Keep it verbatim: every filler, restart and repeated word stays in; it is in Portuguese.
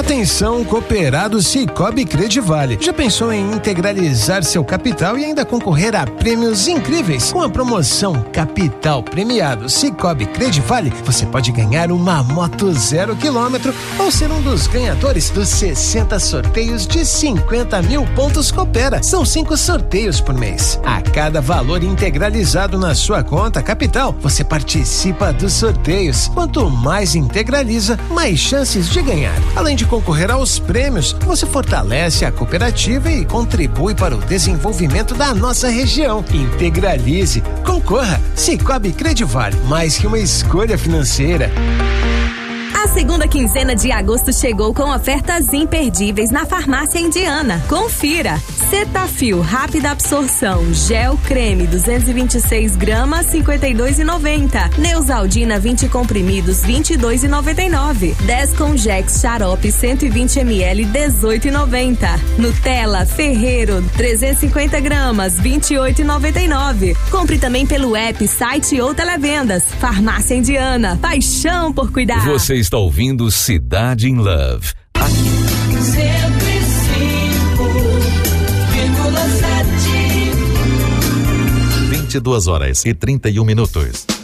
Atenção, cooperado Cicobi Credivale. Já pensou em integralizar seu capital e ainda concorrer a prêmios incríveis? Com a promoção Capital Premiado Cicobi Credivale, você pode ganhar uma moto zero quilômetro ou ser um dos ganhadores dos sessenta sorteios de cinquenta mil pontos Coopera. São cinco sorteios por mês. A cada valor integralizado na sua conta Capital, você participa dos sorteios. Quanto mais integraliza, mais chances de ganhar. Além de concorrer aos prêmios, você fortalece a cooperativa e contribui para o desenvolvimento da nossa região. Integralize, concorra. Cicobi Credivale, mais que uma escolha financeira. A segunda quinzena de agosto chegou com ofertas imperdíveis na Farmácia Indiana. Confira! Cetafil rápida absorção, gel creme duzentos e vinte e seis gramas, cinquenta e dois reais e noventa centavos. Neusaldina vinte comprimidos, vinte e dois reais e noventa e nove centavos. dez Conjex xarope cento e vinte mililitros, dezoito reais e noventa centavos. Nutella Ferreiro trezentos e cinquenta gramas, vinte e oito reais e noventa e nove centavos. Compre também pelo app, site ou televendas. Farmácia Indiana, paixão por cuidar. Você está ouvindo Cidade in Love. cento e cinco vírgula sete vinte e duas horas e trinta e um minutos.